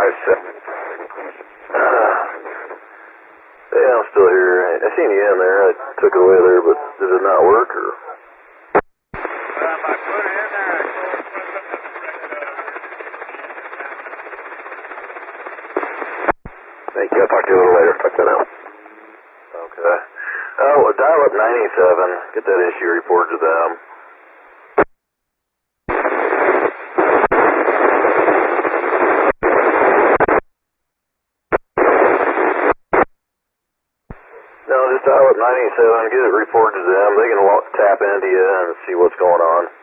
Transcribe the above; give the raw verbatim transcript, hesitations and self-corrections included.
five seven. Uh, yeah, I'm still here. I seen you in there. I took it away there, but did it not work, or? Thank you. I'll talk to you a little later. Talk to you now. Okay. Oh, well, dial up ninety-seven. Get that issue reported to them. No, just dial up ninety-seven. Get it reported to them. They can walk, tap into you and see what's going on.